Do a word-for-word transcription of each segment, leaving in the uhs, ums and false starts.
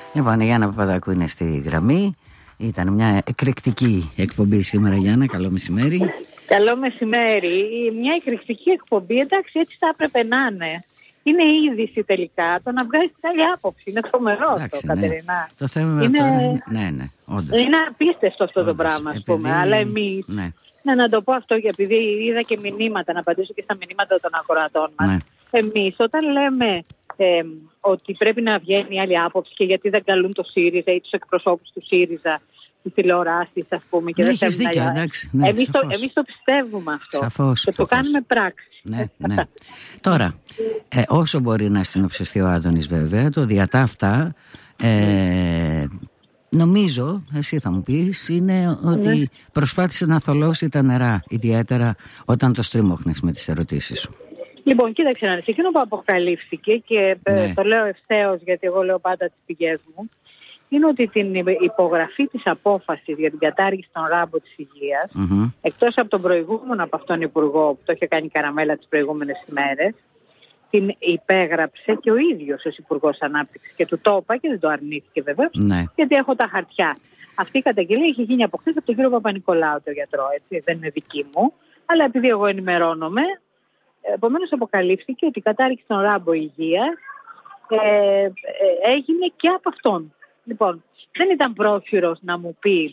Λοιπόν, η Γιάννα Παπαδάκου είναι στη γραμμή. Ήταν μια εκρηκτική εκπομπή σήμερα, Γιάννα. Καλό μεσημέρι. Καλό μεσημέρι. Μια εκρηκτική εκπομπή, εντάξει, έτσι θα έπρεπε να είναι. Είναι είδηση τελικά. Το να βγάζει την άλλη άποψη. Είναι τρομερό αυτό, ναι. Κατερίνα. Το θέμα είναι. Τώρα... Ναι, ναι, όντως. Είναι απίστευτο αυτό όντως. Το πράγμα, α πούμε. Αλλά εμείς. Ναι. Ναι, να το πω αυτό, επειδή είδα και μηνύματα, να απαντήσω και στα μηνύματα των ακροατών μας. Ναι. Εμείς, όταν λέμε ε, ότι πρέπει να βγαίνει η άλλη άποψη και γιατί δεν καλούν το ΣΥΡΙΖΑ ή τους εκπροσώπους του ΣΥΡΙΖΑ, τις τηλεοράσεις, ας πούμε. Και ναι, δεν έχεις δίκιο, να... εντάξει. Ναι, εμείς, το, εμείς το πιστεύουμε αυτό. Σαφώς, και σαφώς. Το κάνουμε πράξη. Ναι, ναι. Τώρα, ε, όσο μπορεί να συνοψιστεί ο Άδωνης, βέβαια, το διατάφτα. Ε, Νομίζω, εσύ θα μου πεις, είναι ότι ναι. προσπάθησε να θολώσει τα νερά, ιδιαίτερα όταν το στρίμωχνες με τις ερωτήσεις σου. Λοιπόν, κοίταξε να δεις, εκείνο που αποκαλύφθηκε και ναι. το λέω ευθέως γιατί εγώ λέω πάντα τις πηγές μου, είναι ότι την υπογραφή της απόφασης για την κατάργηση των ράμπο της υγείας, mm-hmm. εκτός από τον προηγούμενο από αυτόν υπουργό που το είχε κάνει καραμέλα τις προηγούμενες ημέρες, την υπέγραψε και ο ίδιος ως Υπουργός Ανάπτυξης και του το είπα και δεν το αρνήθηκε βεβαίως, ναι. γιατί έχω τα χαρτιά. Αυτή η καταγγελία έχει γίνει από χθες από τον κύριο Παπα-Νικολάου, τον γιατρό, έτσι, δεν είναι δική μου, αλλά επειδή εγώ ενημερώνομαι, επομένως αποκαλύφθηκε ότι η κατάργηση των ράμπο υγείας ε, ε, έγινε και από αυτόν. Λοιπόν, δεν ήταν πρόχειρος να μου πει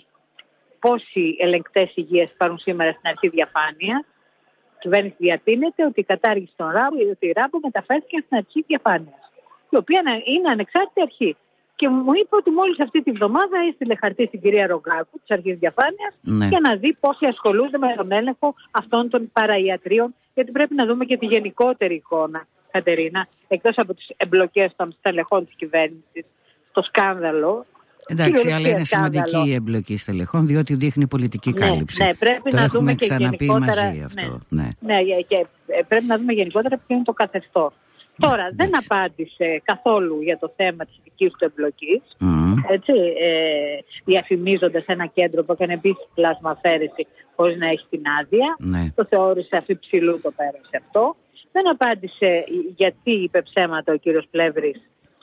πόσοι ελεγκτές υγείας υπάρχουν σήμερα στην αρχή διαφάνειας. Η κυβέρνηση διατείνεται ότι η κατάργηση των ράμπο, ότι η ράμπο μεταφέρθηκε στην αρχή διαφάνειας, η οποία είναι ανεξάρτητη αρχή. Και μου είπε ότι μόλις αυτή τη βδομάδα έστειλε χαρτί στην κυρία Ρογκάκου της αρχής διαφάνειας ναι. για να δει πόσοι ασχολούνται με τον έλεγχο αυτών των παραϊατρίων, γιατί πρέπει να δούμε και τη γενικότερη εικόνα, Κατερίνα, εκτός από τις εμπλοκές των στελεχών της κυβέρνησης, το σκάνδαλο. Εντάξει, αλλά είναι σημαντική η εμπλοκή στελεχών, διότι δείχνει πολιτική κάλυψη. Ναι, ναι, πρέπει το να έχουμε δούμε και ξαναπεί μαζί αυτό. Ναι, ναι. ναι, και πρέπει να δούμε γενικότερα ποιο είναι το καθεστώς. Τώρα, ναι, δεν εντάξει. απάντησε καθόλου για το θέμα της δικής του εμπλοκής, mm. έτσι, ε, διαφημίζοντας ένα κέντρο που έκανε επίσης πλάσμα αφαίρεση χωρίς να έχει την άδεια. Ναι. Το θεώρησε αφιψηλού, το πέρασε αυτό. Δεν απάντησε γιατί είπε ψέματα ο κύριος Πλεύρης,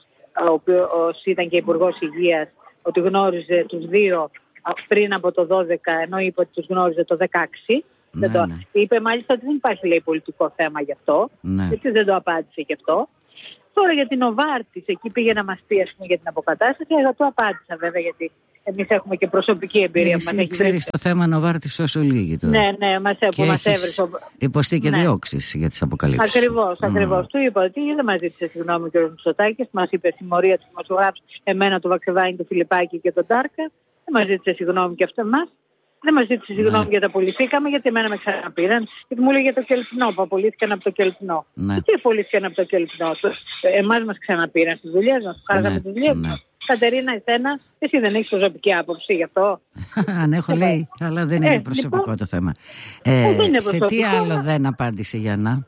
ο οποίος ήταν και Υπουργός Υγείας, ότι γνώριζε τους δύο πριν από το δώδεκα, ενώ είπε ότι τους γνώριζε το δεκαέξι. Ναι, το... ναι. Είπε μάλιστα ότι δεν υπάρχει, λέει, πολιτικό θέμα γι' αυτό. Ναι. Έτσι δεν το απάντησε γι' αυτό. Τώρα για την Νοβάρτης, εκεί πήγε να μας πει, ας πούμε, για την αποκατάσταση. Εγώ το απάντησα βέβαια, γιατί εμείς έχουμε και προσωπική εμπειρία. Εσύ μας ξέρεις το θέμα Νοβάρτης όσο λίγη τώρα. Ναι, ναι, μας, που μας έβρισε. Υποστεί και ναι. διώξεις για τις αποκαλύψεις. Ακριβώς, ακριβώς. Mm. Του είπα ότι δεν μας ζήτησε συγγνώμη ο κ. Μητσοτάκης, μας είπε συμμορία του δημοσιογράφου, εμένα, του Βαξεβάνη, του Φιλιππάκη και τον Τάρκα. Δεν μας ζήτησε συγγνώμη και αυτό εμάς. Δεν μας ζήτησε συγγνώμη ναι. γιατί απολυθήκαμε, γιατί εμένα με ξαναπήραν. Γιατί μου λέει για το Κελπινό, που απολύθηκαν από το Κελπινό. Ναι. Τι απολύθηκαν από το Κελπινό, εμάς μας ξαναπήραν στις δουλειές μας, χάραγαμε ναι. τις δουλειές μας. Ναι. Κατερίνα, εσένα, εσύ δεν έχεις προσωπική άποψη γι' αυτό. Αν έχω λέει, αλλά δεν είναι ε, προσωπικό λοιπόν, το θέμα. Ε, είναι σε τι άλλο δεν απάντησε, Γιάννα?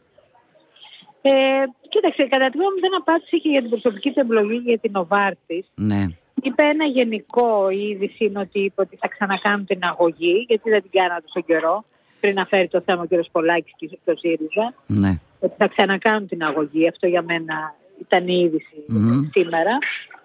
Ε, κοίταξε, κατά τη γνώμη μου δεν απάντησε και για την προσωπική του εμπλοκή για την Νοβάρτης. Ναι. Είπε ένα γενικό, η είδηση είναι ότι είπε ότι θα ξανακάνουν την αγωγή, γιατί δεν την κάνανε τόσο καιρό, πριν να φέρει το θέμα ο κ. Πολάκης και το ΣΥΡΙΖΑ. Ναι. Ότι θα ξανακάνουν την αγωγή, αυτό για μένα ήταν η είδηση mm-hmm. σήμερα.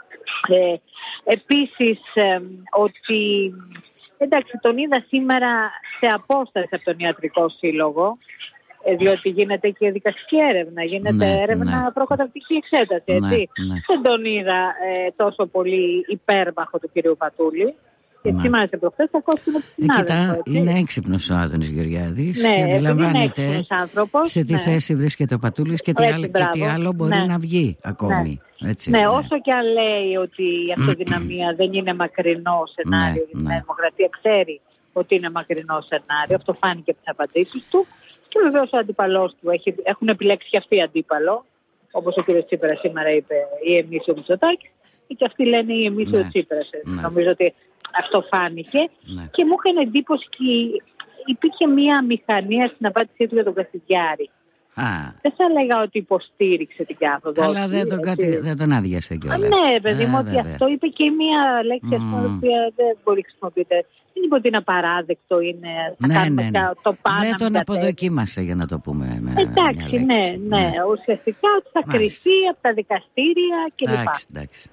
Ε, επίσης ε, ότι, εντάξει, τον είδα σήμερα σε απόσταση από τον Ιατρικό Σύλλογο, ε, διότι γίνεται και δικαστική έρευνα, γίνεται ναι, έρευνα ναι. προκαταρκτική εξέταση, έτσι. Ναι, ναι. Δεν τον είδα ε, τόσο πολύ υπέρμαχο του κυρίου Πατούλη. Και ναι. σήμερα σε προχθές θα κόψουμε τη συνάδελφο. Κοίτα, είναι έξυπνος ο Άδωνης Γεωργιάδης ναι, και αντιλαμβάνεται άνθρωπος, σε τι ναι. θέση βρίσκεται ο Πατούλης και τι, έτσι, άλλο, και τι άλλο μπορεί ναι. να βγει ακόμη. Ναι. Έτσι, ναι, ναι, όσο και αν λέει ότι η αυτοδυναμία δεν είναι μακρινό σενάριο, ναι, η ναι. Δημοκρατία ξέρει ότι είναι μακρινό σενάριο, αυτό φάνηκε από τις απαντήσεις του. Και βεβαίως ο αντίπαλός του έχει, έχουν επιλέξει και αυτοί αντίπαλο, όπως ο κ. Τσίπρας σήμερα είπε, ή εμείς ο Μητσοτάκης, και αυτοί λένε ή εμείς ναι. ο Τσίπρας. Ναι. Νομίζω ότι αυτό φάνηκε ναι. και μου έκανε εντύπωση και υπήρχε μια μηχανία στην απάντησή του για τον Κασιδιάρη. Α. Δεν θα έλεγα ότι υποστήριξε την κάθοδο. Αλλά δεν τον, κάτι, δεν τον άδειασε κιόλας. Ναι, παιδί μου, ότι αυτό είπε και μια λέξη mm. η οποία δεν μπορεί να χρησιμοποιείται. Δεν είπε ότι είναι απαράδεκτο, είναι ναι, ναι, ναι. το πάνω. Δεν τον αποδοκίμασε, για να το πούμε. Με εντάξει, ναι, ναι, ναι. Ουσιαστικά ότι θα κρυφτεί από τα δικαστήρια κλπ. Εντάξει, εντάξει, ναι.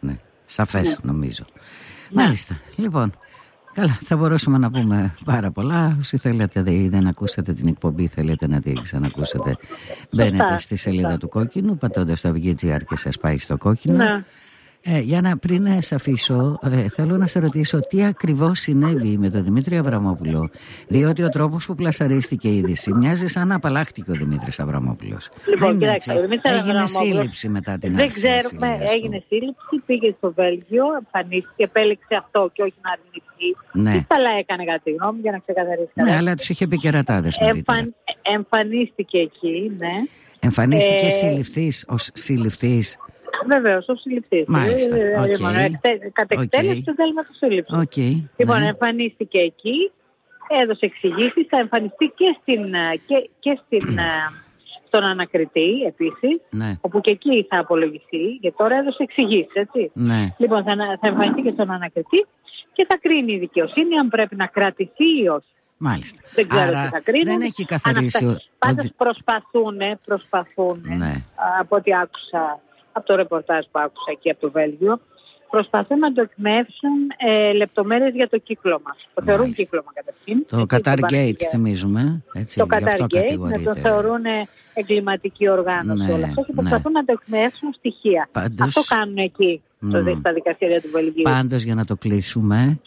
Σαφές ναι. νομίζω. Ναι. Μάλιστα. Λοιπόν, καλά, θα μπορούσαμε να πούμε πάρα πολλά. Όσοι θέλετε ή δεν ακούσατε την εκπομπή, θέλετε να την ξανακούσετε, μπαίνετε στη σελίδα του Κόκκινου, πατώντας το Αυγή τζι αρ και σας πάει στο Κόκκινο. Ναι. Ε, για να πριν σε αφήσω, ε, θέλω να σε ρωτήσω τι ακριβώς συνέβη με τον Δημήτρη Αβραμόπουλο, διότι ο τρόπος που πλασαρίστηκε η είδηση μοιάζει σαν να απαλλάχτηκε ο Δημήτρης Αβραμόπουλος. Λοιπόν, κοιτάξτε, έγινε σύλληψη μετά την άρση. Δεν ξέρουμε, έγινε σύλληψη, πήγε στο Βέλγιο, εμφανίστηκε, επέλεξε αυτό και όχι να αρνηθεί. Ναι. Τι καλά έκανε κατά τη γνώμη για να ξεκαθαρίσει. Ναι, αλλά τους είχε πει κερατάδες νωρίτερα. Εμφαν, εμφανίστηκε εκεί, ναι. Εμφανίστηκε ε... συλληφθής ως συλληφθής. Βεβαίως, ως συλληφθής. Μάλιστα. Okay. Κατ' εκτέλεση του τέλματος σύλληψης. Okay. Λοιπόν, ναι. εμφανίστηκε εκεί, έδωσε εξηγήσεις, θα εμφανιστεί και, στην, και, και στην, στον ανακριτή επίσης, ναι. όπου και εκεί θα απολογηθεί, γιατί τώρα έδωσε εξηγήσεις, έτσι. Ναι. Λοιπόν, θα, θα εμφανιστεί και στον ανακριτή και θα κρίνει η δικαιοσύνη αν πρέπει να κρατηθεί ή όχι. Μάλιστα. Δεν ξέρω Άρα τι θα κρίνουν. δεν έχει καθαρίσει. Πάντως προσπαθούν, προσπαθούν ναι. από ό,τι άκουσα, από το ρεπορτάζ που άκουσα εκεί από το Βέλγιο, προσπαθούν να το εκμεύσουν ε, λεπτομέρειες για το κύκλωμα. Το θεωρούν κύκλωμα καταρχήν. Το Qatar Gate θυμίζουμε. Έτσι, το Qatar Gate, να το θεωρούν εγκληματική οργάνωση ναι, όλα αυτά και ναι. προσπαθούν να το εκμεύσουν στοιχεία. Πάντως, αυτό κάνουν εκεί mm, στα δικαστήρια του Βελγίου. Πάντως για να το κλείσουμε,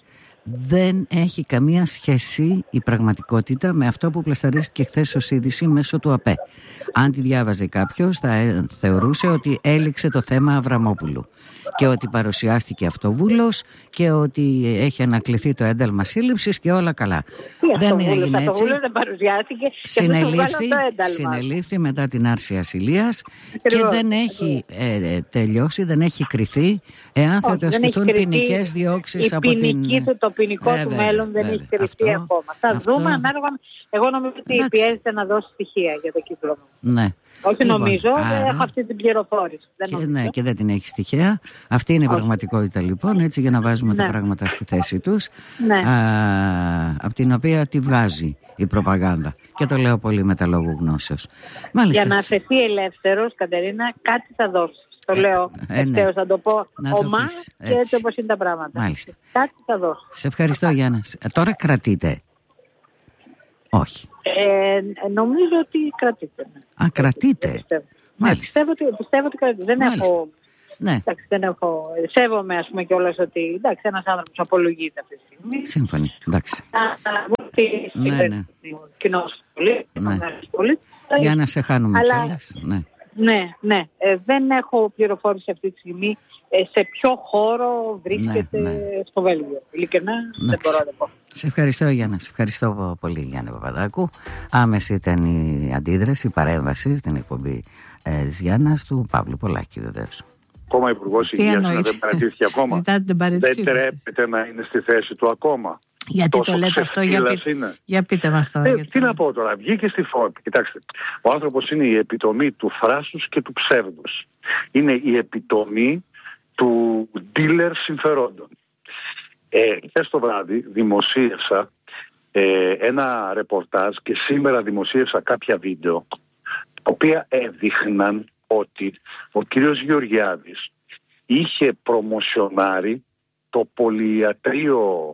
δεν έχει καμία σχέση η πραγματικότητα με αυτό που πλασταρίστηκε χθες ως είδηση μέσω του ΑΠΕ. Αν τη διάβαζε κάποιος θα θεωρούσε ότι έληξε το θέμα Αβραμόπουλου και ότι παρουσιάστηκε αυτοβούλος και ότι έχει ανακληθεί το ένταλμα σύλληψης και όλα καλά. Τι δεν έγινε έτσι. Αυτοβούλος δεν παρουσιάστηκε συνελήφθη, και συνελήφθη μετά την άρση ασυλίας και δεν έχει ε, ε, τελειώσει, δεν έχει κριθεί εάν θα το ασκηθούν ποινικές διώξεις από την... Του, το ποινικό ε, του βέβαια, μέλλον δεν βέβαια. έχει κρυφτεί αυτό, ακόμα. Θα αυτό... δούμε ανάλογα. Εγώ νομίζω ότι εντάξει. πιέζεται να δώσει στοιχεία για το κύκλωμα. Ναι. Όχι λοιπόν, νομίζω, άρα, έχω αυτή την πληροφόρηση. Δεν και, ναι, και δεν την έχει στοιχεία. Αυτή είναι η πραγματικότητα λοιπόν, έτσι για να βάζουμε ναι. τα πράγματα στη θέση τους. Ναι. Α, από την οποία τη βγάζει η προπαγάνδα. Και το λέω πολύ με τα λόγου γνώσεως. Μάλιστα. Για να αφαιθεί ελεύθερος, Κατερίνα, κάτι θα δώσει. Το λέω ε, ευθέως, ναι. θα το πω ομά και έτσι όπως είναι τα πράγματα. Μάλιστα. Κάτι θα δώσω. Σε ευχαριστώ Γιάννα. Ε, τώρα κρατείτε. Όχι. Ε, νομίζω ότι κρατείτε. Α, κρατείτε. Πιστεύω. Μάλιστα. Πιστεύω ότι, πιστεύω ότι κρατείτε. Δεν Μάλιστα. έχω... Ναι. Εντάξει, δεν έχω... Σέβομαι ας πούμε κιόλας ότι εντάξει, ένας άνθρωπος απολογείται αυτή τη στιγμή. Σύμφωνη. Εντάξει. Ναι, ναι. Κοινός πολύ. Για να σε χάνουμε Αλλά... κιόλας. Ναι. Ναι, ναι. Ε, δεν έχω πληροφόρηση αυτή τη στιγμή ε, σε ποιο χώρο βρίσκεται ναι, ναι. στο Βέλγιο. Ειλικρινά δεν μπορώ να το πω. Σε ευχαριστώ Γιάννα, σε ευχαριστώ πολύ Γιάννη Παπαδάκου. Άμεση ήταν η αντίδραση, η παρέμβαση στην εκπομπή ε, της Γιάννας του Παύλου Πολάκη βεβαίως. Ακόμα Υπουργός Υγείας δεν παρατήθηκε ακόμα. Δεν τρέπεται να είναι στη θέση του ακόμα. Γιατί τόσο το λέτε αυτό, για, πεί... για πείτε μας τώρα. Ε, γιατί... Τι να πω τώρα, βγήκε στη φόρμα. Κοιτάξτε, ο άνθρωπος είναι η επιτομή του θράσους και του ψεύδους. Είναι η επιτομή του dealer συμφερόντων. Ε, χθες το βράδυ δημοσίευσα ε, ένα ρεπορτάζ και σήμερα δημοσίευσα κάποια βίντεο τα οποία έδειχναν ότι ο κύριος Γεωργιάδης είχε προμοσιονάρει το πολυιατρείο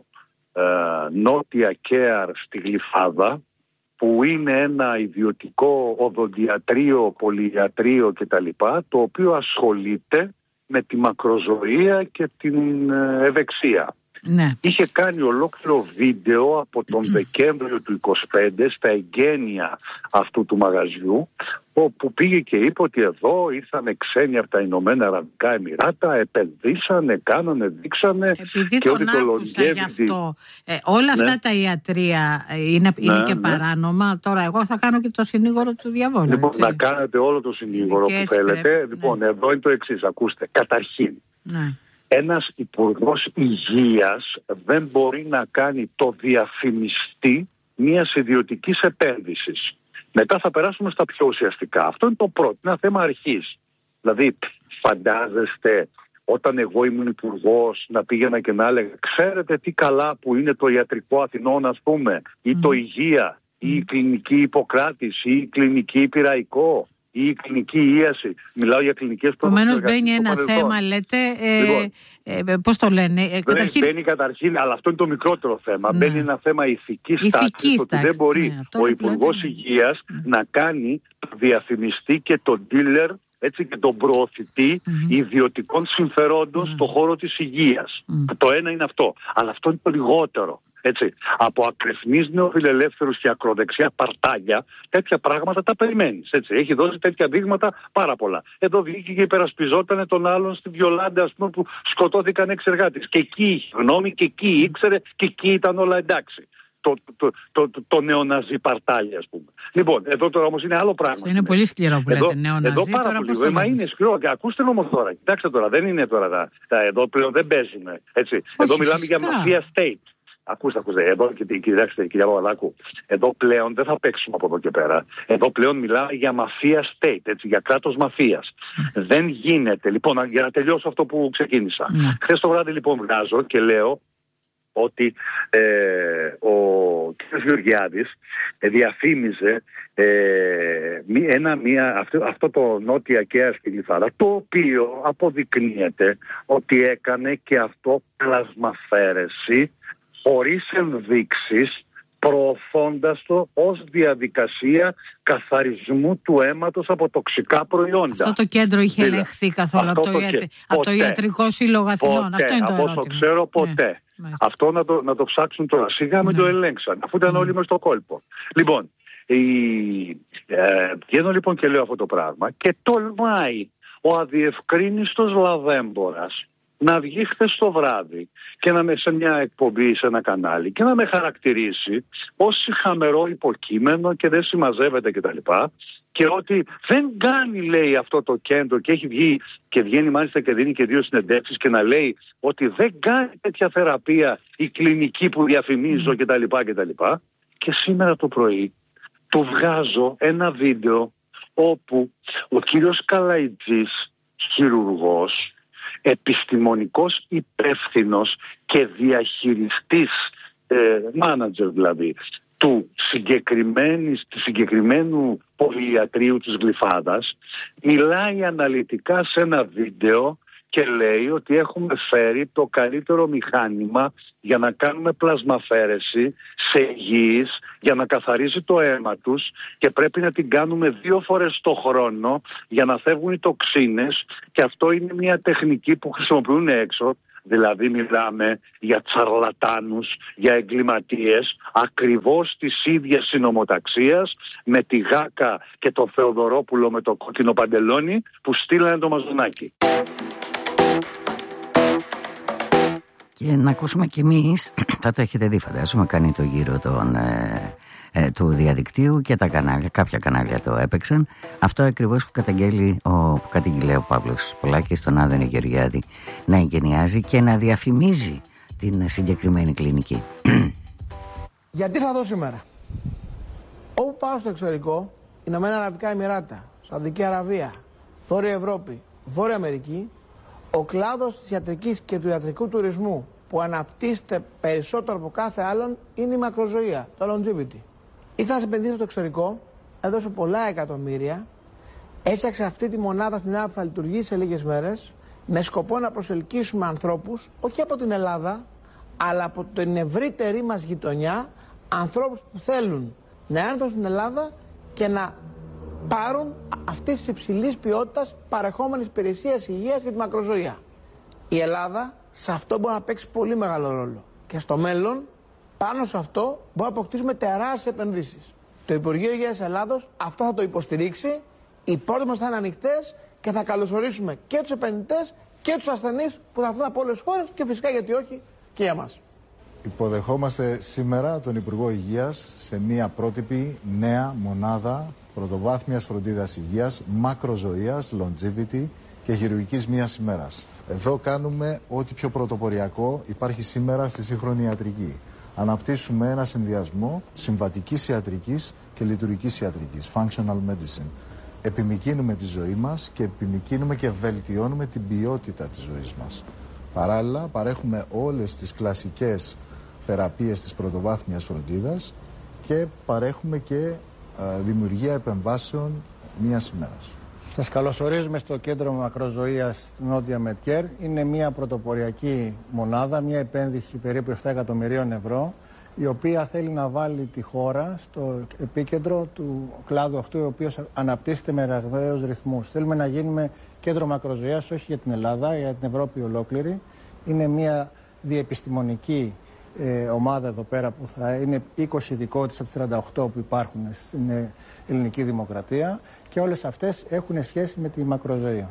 Νότια Κέαρ στη Γλυφάδα, που είναι ένα ιδιωτικό οδοντιατρίο, πολυιατρίο κτλ, το οποίο ασχολείται με τη μακροζωία και την ευεξία. Ναι. Είχε κάνει ολόκληρο βίντεο από τον Δεκέμβριο του είκοσι πέντε στα εγγένεια αυτού του μαγαζιού, όπου πήγε και είπε ότι εδώ ήρθανε ξένοι από τα Ηνωμένα Αραβικά Εμιράτα, επενδύσανε, κάνανε, δείξανε. Επειδή και τον ότι άκουσα γι' αυτό, ε, όλα αυτά ναι. τα ιατρία είναι, είναι ναι, και ναι. παράνομα. Τώρα εγώ θα κάνω και το συνήγορο του διαβόλου. Λοιπόν, έτσι. να κάνετε όλο το συνήγορο που θέλετε. Πρέπει, λοιπόν, ναι. εδώ είναι το εξής, ακούστε. Καταρχήν, ναι. ένας υπουργός υγείας δεν μπορεί να κάνει το διαφημιστή μιας ιδιωτικής επένδυσης. Μετά θα περάσουμε στα πιο ουσιαστικά. Αυτό είναι το πρώτο, είναι ένα θέμα αρχής. Δηλαδή, φαντάζεστε όταν εγώ ήμουν υπουργός να πήγαινα και να έλεγα ξέρετε τι καλά που είναι το ιατρικό Αθηνών, ας πούμε, ή mm. το υγεία, ή η κλινική Ιπποκράτης, ή η κλινική Πειραϊκό, ή η κλινική ίαση. Μιλάω για κλινικές προφυλάξεις. Επομένως μπαίνει ένα θέμα, λέτε, ε, λοιπόν, ε, πώς το λένε. Ε, καταρχήν... Μπαίνει καταρχήν, αλλά αυτό είναι το μικρότερο θέμα. Ναι. Μπαίνει ένα θέμα ηθικής Ηθική τάξης, ότι δεν μπορεί ναι, ο Υπουργός λέτε... Υγείας mm. να κάνει το διαφημιστή και τον dealer, έτσι, και τον προωθητή mm-hmm. ιδιωτικών συμφερόντων mm-hmm. στον χώρο της υγείας. Mm-hmm. Το ένα είναι αυτό. Αλλά αυτό είναι το λιγότερο. Έτσι. Από ακρεφνείς νεοφιλελεύθερους και ακροδεξιά παρτάλια, τέτοια πράγματα τα περιμένεις. Έτσι. Έχει δώσει τέτοια δείγματα πάρα πολλά. Εδώ βγήκε και υπερασπιζόταν τον άλλον στη Βιολάντα, ας πούμε, που σκοτώθηκαν έξι εργάτες. Και εκεί είχε γνώμη, και εκεί ήξερε, και εκεί ήταν όλα εντάξει. Το, το, το, το, το νεοναζί παρτάλι, ας πούμε. Λοιπόν, εδώ τώρα όμως είναι άλλο πράγμα. Είναι πολύ σκληρό που λέτε νεοναζί. Εδώ πάρα τώρα πολύ. Μα είναι σκληρό. Και ακούστε όμως τώρα. Κοιτάξτε τώρα, δεν είναι τώρα τα, τα εδώ πλέον δεν παίζουμε. Έτσι. Όχι, εδώ μιλάμε φυσικά για μαφία state. Ακούστε, ακούστε, εδώ, κοιτάξτε, κυρία Παπαδάκου, εδώ πλέον δεν θα παίξουμε από εδώ και πέρα. Εδώ πλέον μιλάμε για μαφία state, έτσι, για κράτος μαφίας. Mm. Δεν γίνεται, λοιπόν, για να τελειώσω αυτό που ξεκίνησα. Mm. Χθες το βράδυ, λοιπόν, βγάζω και λέω ότι ε, ο κ. Γεωργιάδης ε, διαφήμιζε ε, ένα, μία, αυτό, αυτό το νότια Καία στη Γλυφάδα, το οποίο αποδεικνύεται ότι έκανε και αυτό πλασμαφέρεση χωρίς ενδείξεις, προωθώντας το ως διαδικασία καθαρισμού του αίματος από τοξικά προϊόντα. Αυτό το κέντρο είχε ελεγχθεί καθόλου από το, το, ιατρ... από το Ιατρικό Σύλλογο Αθηνών? Αυτό είναι το ερώτημα. Από όσο ξέρω, ποτέ. Ναι, αυτό να το, να το ψάξουν τώρα. Σιγά μην ναι. το ελέγξαν, αφού ήταν ναι. όλοι μες στο κόλπο. Λοιπόν, η... ε, βγαίνω λοιπόν και λέω αυτό το πράγμα και τολμάει ο αδιευκρίνιστος λαβέμπορας να βγει χθες το βράδυ και να με σε μια εκπομπή σε ένα κανάλι και να με χαρακτηρίσει ως χαμερό υποκείμενο και δεν συμμαζεύεται κτλ. Και ότι δεν κάνει, λέει, αυτό το κέντρο, και έχει βγει και βγαίνει μάλιστα και δίνει και δύο συνεντεύξεις και να λέει ότι δεν κάνει τέτοια θεραπεία η κλινική που διαφημίζω κτλ. κτλ. Και σήμερα το πρωί του βγάζω ένα βίντεο όπου ο κύριος Καλαϊτζής, χειρουργός, επιστημονικός υπεύθυνος και διαχειριστής, μάνατζερ δηλαδή, του συγκεκριμένου πολυιατρίου της Γλυφάδας, μιλάει αναλυτικά σε ένα βίντεο και λέει ότι έχουμε φέρει το καλύτερο μηχάνημα για να κάνουμε πλασμαφέρεση σε υγιείς, για να καθαρίζει το αίμα τους, και πρέπει να την κάνουμε δύο φορές το χρόνο για να φεύγουν οι τοξίνες, και αυτό είναι μια τεχνική που χρησιμοποιούν έξω. Δηλαδή μιλάμε για τσαρλατάνους, για εγκληματίες ακριβώς της ίδιας συνομοταξίας με τη Γάκα και το Θεοδωρόπουλο με το κόκκινο παντελόνι που στείλανε το μαζονάκι. Και να ακούσουμε κι εμείς, θα το έχετε δει φαντάζομαι, κάνει το γύρο των, ε, ε, του διαδικτύου και τα κανάλια, κάποια κανάλια το έπαιξαν. Αυτό ακριβώς που καταγγέλει ο, που καταγγείλει ο Παύλος Πολάκης στον Άδωνη Γεωργιάδη, να εγκαινιάζει και να διαφημίζει την συγκεκριμένη κλινική. Γιατί θα δω σήμερα? Όπου πάω στο εξωτερικό, Ηνωμένα Αραβικά Εμιράτα, Σαουδική Αραβία, Βόρεια Ευρώπη, Βόρεια Αμερική, ο κλάδος της ιατρικής και του ιατρικού τουρισμού που αναπτύσσεται περισσότερο από κάθε άλλον είναι η μακροζωία, το longevity. Ήθελα να σε επενδύσω στο εξωτερικό, έδωσε πολλά εκατομμύρια, έφτιαξε αυτή τη μονάδα στην Ελλάδα που θα λειτουργήσει σε λίγες μέρες, με σκοπό να προσελκύσουμε ανθρώπους, όχι από την Ελλάδα, αλλά από την ευρύτερη μας γειτονιά, ανθρώπους που θέλουν να έρθουν στην Ελλάδα και να πάρουν αυτή τη υψηλή ποιότητα παρεχόμενη υπηρεσία υγείας για τη μακροζωία. Η Ελλάδα σε αυτό μπορεί να παίξει πολύ μεγάλο ρόλο. Και στο μέλλον, πάνω σε αυτό, μπορούμε να αποκτήσουμε τεράστιες επενδύσεις. Το Υπουργείο Υγείας Ελλάδος αυτό θα το υποστηρίξει. Οι πόρτες μας θα είναι ανοιχτές και θα καλωσορίσουμε και τους επενδυτές και τους ασθενείς που θα έρθουν από όλες τις χώρες και φυσικά, γιατί όχι, και για μας. Υποδεχόμαστε σήμερα τον Υπουργό Υγείας σε μια πρότυπη νέα μονάδα πρωτοβάθμιας φροντίδας υγείας, μακροζωίας, longevity και χειρουργικής μίας ημέρας. Εδώ κάνουμε ό,τι πιο πρωτοποριακό υπάρχει σήμερα στη σύγχρονη ιατρική. Αναπτύσσουμε ένα συνδυασμό συμβατικής ιατρικής και λειτουργικής ιατρικής, functional medicine. Επιμικρύνουμε τη ζωή μας και επιμικρύνουμε και βελτιώνουμε την ποιότητα της ζωής μας. Παράλληλα, παρέχουμε όλες τις κλασικές θεραπείες της πρωτοβάθμιας φροντίδας και παρέχουμε και δημιουργία επεμβάσεων μίας ημέρας. Σας καλωσορίζουμε στο Κέντρο Μακροζωίας Νότια Μετκέρ. Είναι μια πρωτοποριακή μονάδα, μια επένδυση περίπου επτά εκατομμυρίων ευρώ, η οποία θέλει να βάλει τη χώρα στο επίκεντρο του κλάδου αυτού, ο οποίος αναπτύσσεται με ραγδαίους ρυθμούς. Θέλουμε να γίνουμε κέντρο μακροζωίας όχι για την Ελλάδα, για την Ευρώπη ολόκληρη. Είναι μια διεπιστημονική ε, ομάδα εδώ πέρα που θα είναι είκοσι ειδικότητες από τις τριάντα οκτώ που υπάρχουν στην ε, ελληνική δημοκρατία, και όλες αυτές έχουν σχέση με τη μακροζωία.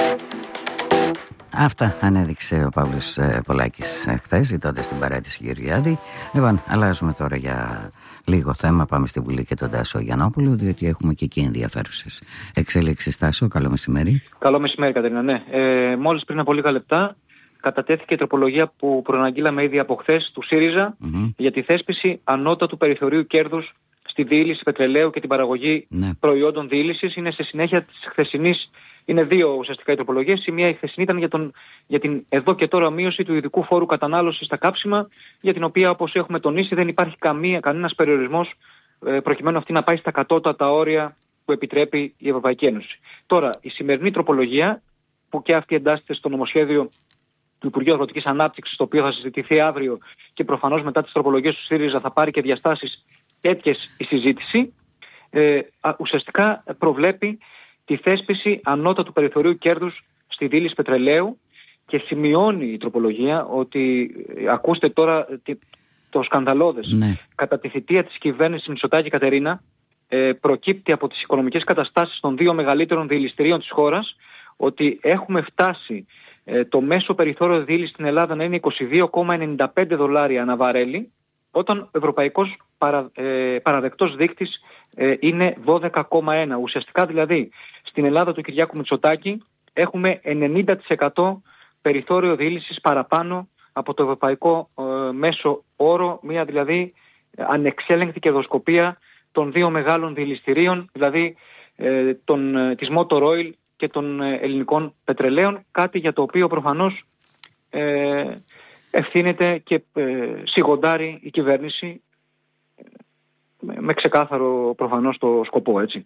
Αυτά ανέδειξε ο Παύλος ε, Πολάκης ε, χθες, ζητώντας την παράτηση Γεωργιάδη. Λοιπόν, αλλάζουμε τώρα για λίγο θέμα. Πάμε στη Βουλή και τον Τάσο Γιαννόπουλο, διότι έχουμε και εκεί ενδιαφέρουσες εξέλιξεις. Τάσο, καλό μεσημέρι. Καλό μεσημέρι, Κατερίνα. Ναι. Ε, μόλις πριν από λίγα λεπτά κατατέθηκε η τροπολογία που προαναγγείλαμε ήδη από χθες του ΣΥΡΙΖΑ mm-hmm. για τη θέσπιση ανώτατου περιθωρίου κέρδους στη διήλυση πετρελαίου και την παραγωγή ναι. προϊόντων διήλυσης. Είναι σε συνέχεια της χθεσινής. Είναι δύο ουσιαστικά οι τροπολογίες. Η μία η χθεσινή ήταν για, τον, για την εδώ και τώρα μείωση του ειδικού φόρου κατανάλωσης στα κάψιμα, για την οποία, όπως έχουμε τονίσει, δεν υπάρχει καμία, κανένας περιορισμός ε, προκειμένου αυτή να πάει στα κατώτατα όρια που επιτρέπει η Ευρωπαϊκή Ένωση. Τώρα, η σημερινή τροπολογία, που και αυτή εντάσσεται στο νομοσχέδιο του Υπουργείου Αγροτικής Ανάπτυξης, το οποίο θα συζητηθεί αύριο και προφανώς μετά τις τροπολογίες του ΣΥΡΙΖΑ θα πάρει και διαστάσεις τέτοιες η συζήτηση, ε, ουσιαστικά προβλέπει τη θέσπιση ανώτατου περιθωρίου κέρδους στη διήλυση πετρελαίου, και σημειώνει η τροπολογία ότι, ακούστε τώρα το σκανδαλώδες, ναι. κατά τη θητεία της κυβέρνησης Μητσοτάκη, Κατερίνα, ε, προκύπτει από τις οικονομικές καταστάσεις των δύο μεγαλύτερων διηλυστηρίων της χώρας ότι έχουμε φτάσει ε, το μέσο περιθώριο διήλυσης στην Ελλάδα να είναι είκοσι δύο κόμμα ενενήντα πέντε δολάρια ανά βαρέλι, όταν ο ευρωπαϊκός παρα, ε, παραδεκτός δείκτης ε, είναι δώδεκα κόμμα ένα. Ουσιαστικά δηλαδή στην Ελλάδα του Κυριάκου Μητσοτάκη έχουμε ενενήντα τοις εκατό περιθώριο διήλυσης παραπάνω από το ευρωπαϊκό ε, μέσο όρο, μια δηλαδή ανεξέλεγκτη κερδοσκοπία των δύο μεγάλων διηλυστηρίων, δηλαδή ε, των, ε, της Motor Oil και των ε, ελληνικών πετρελαίων, κάτι για το οποίο προφανώς ε, ευθύνεται και ε, σιγοντάρει η κυβέρνηση με, με ξεκάθαρο προφανώς το σκοπό, έτσι.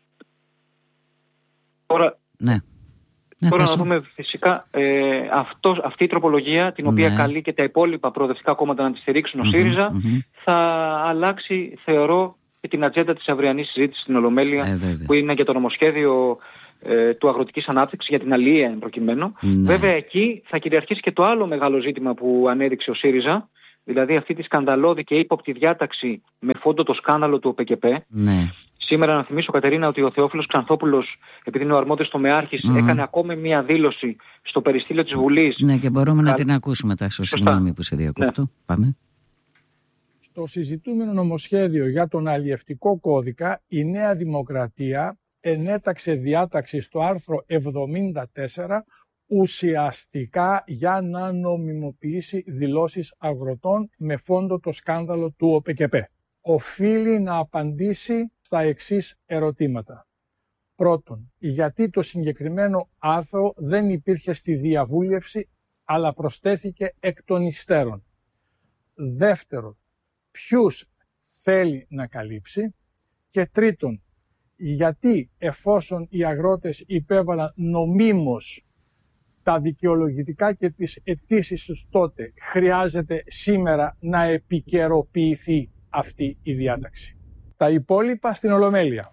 Τώρα, ναι. τώρα να δούμε φυσικά ε, αυτό, αυτή η τροπολογία, την οποία ναι. καλεί και τα υπόλοιπα προοδευτικά κόμματα να τη στηρίξουν, ο mm-hmm, ΣΥΡΙΖΑ, mm-hmm. θα αλλάξει, θεωρώ, και την ατζέντα της αυριανής συζήτησης στην Ολομέλεια, ε, που είναι για το νομοσχέδιο ε, του αγροτικής ανάπτυξης για την αλληλεία εν προκειμένου. Ναι. Βέβαια εκεί θα κυριαρχήσει και το άλλο μεγάλο ζήτημα που ανέδειξε ο ΣΥΡΙΖΑ, δηλαδή αυτή τη σκανδαλώδη και ύποπτη διάταξη με φόντο το σκάνδαλο του ΟΠΕΚΕΠ. Ναι. Σήμερα να θυμίσω, Κατερίνα, ότι ο Θεόφιλος Ξανθόπουλος, επειδή είναι ο αρμόδιος τομεάρχης, mm. έκανε ακόμη μία δήλωση στο περιστήλιο της Βουλής. Ναι, και μπορούμε Κα... να την ακούσουμε, Τάσο. Συγγνώμη που σε διακόπτω. Ναι. Πάμε. Στο συζητούμενο νομοσχέδιο για τον αλλιευτικό κώδικα, η Νέα Δημοκρατία ενέταξε διάταξη στο άρθρο εβδομήντα τέσσερα ουσιαστικά για να νομιμοποιήσει δηλώσεις αγροτών με φόντο το σκάνδαλο του ΟΠΕΚΕΠ. Οφείλει να απαντήσει στα εξής ερωτήματα. Πρώτον, γιατί το συγκεκριμένο άρθρο δεν υπήρχε στη διαβούλευση, αλλά προσθέθηκε εκ των υστέρων. Δεύτερον, ποιους θέλει να καλύψει. Και τρίτον, γιατί εφόσον οι αγρότες υπέβαλαν νομίμως τα δικαιολογητικά και τις αιτήσεις τους τότε, χρειάζεται σήμερα να επικαιροποιηθεί αυτή η διάταξη. Τα υπόλοιπα στην Ολομέλεια.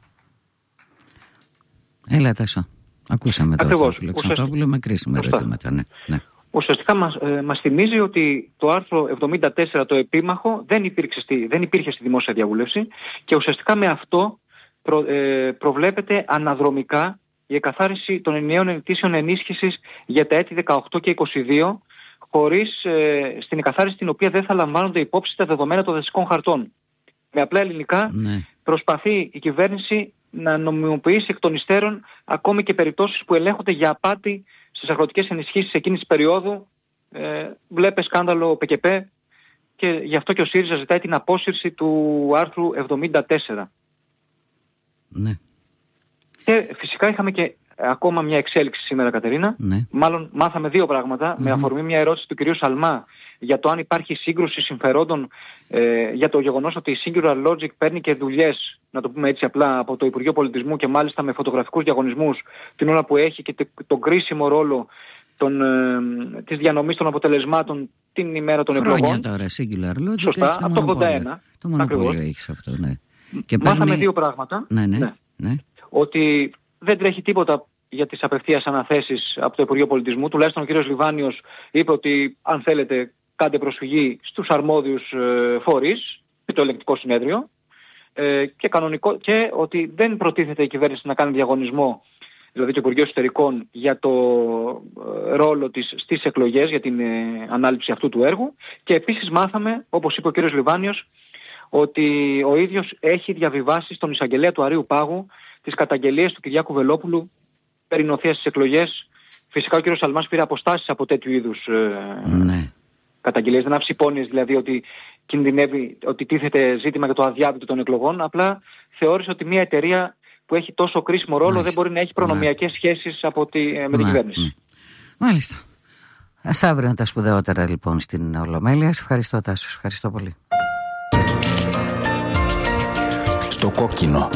Έλα, Τάσο. Ακούσαμε το Θεόφιλο Ξανθόπουλο με κρίσιμα ερωτήματα. Ναι, ναι. Ουσιαστικά μας, ε, μας θυμίζει ότι το άρθρο εβδομήντα τέσσερα, το επίμαχο, δεν υπήρξε στη, δεν υπήρχε στη δημόσια διαβούλευση, και ουσιαστικά με αυτό προ, ε, προβλέπεται αναδρομικά η εκαθάριση των ενιαίων αιτήσεων ενίσχυσης για τα έτη δεκαοκτώ και είκοσι δύο, χωρίς ε, στην εκαθάριση την οποία δεν θα λαμβάνονται υπόψη τα δεδομένα των δασικών χαρτών. Με απλά ελληνικά, ναι. προσπαθεί η κυβέρνηση να νομιμοποιήσει εκ των υστέρων ακόμη και περιπτώσεις που ελέγχονται για απάτη στις αγροτικές ενισχύσεις εκείνης της περίοδου. Ε, βλέπε σκάνδαλο ΠΚΠ, και γι' αυτό και ο ΣΥΡΙΖΑ ζητάει την απόσυρση του άρθρου εβδομήντα τέσσερα. Ναι. Και φυσικά είχαμε και ε, ακόμα μια εξέλιξη σήμερα, Κατερίνα. Ναι. Μάλλον μάθαμε δύο πράγματα, mm-hmm. με αφορμή μια ερώτηση του κυρίου Σαλμά για το αν υπάρχει σύγκρουση συμφερόντων, ε, για το γεγονός ότι η Singular Logic παίρνει και δουλειές, να το πούμε έτσι απλά, από το Υπουργείο Πολιτισμού και μάλιστα με φωτογραφικούς διαγωνισμούς την ώρα που έχει και τον κρίσιμο ρόλο των, ε, της διανομής των αποτελεσμάτων την ημέρα των Χρόνια εκλογών. Τώρα, Singular Logic. Σωστά, από το ογδόντα ένα. Το μονοπόλιο έχεις αυτό, ναι. Και μάθαμε παίρνει... δύο πράγματα. Ναι, ναι, ναι. ναι. Ότι δεν τρέχει τίποτα για τις απευθείας αναθέσεις από το Υπουργείο Πολιτισμού. Τουλάχιστον ο κ. Λιβάνιος είπε ότι αν θέλετε κάντε προσφυγή στους αρμόδιους ε, φορείς, το ελεγκτικό συνέδριο, ε, και, κανονικό, και ότι δεν προτίθεται η κυβέρνηση να κάνει διαγωνισμό, δηλαδή το Υπουργείο Εσωτερικών, για το ε, ρόλο της στις εκλογές, για την ε, ανάληψη αυτού του έργου. Και επίσης μάθαμε, όπως είπε ο κ. Λιβάνιος, ότι ο ίδιος έχει διαβιβάσει στον εισαγγελέα του Αρείου Πάγου τις καταγγελίες του Κυριάκου Βελόπουλου περί νοθείας στις εκλογές. Φυσικά ο κ. Σαλμάς πήρε αποστάσεις από τέτοιου είδους ε, ναι. καταγγελίες. Δεν άφησε υπόνοιες δηλαδή ότι κινδυνεύει, ότι τίθεται ζήτημα για το αδιάβητο των εκλογών. Απλά θεώρησε ότι μια εταιρεία που έχει τόσο κρίσιμο ρόλο Μάλιστα. δεν μπορεί να έχει προνομιακές ναι. σχέσεις από τη, με την ναι. κυβέρνηση. Μάλιστα. Ας αύριο τα σπουδαιότερα λοιπόν στην Ολομέλεια. Σε ευχαριστώ, Τάσο. Ευχαριστώ πολύ. Στο κόκκινο.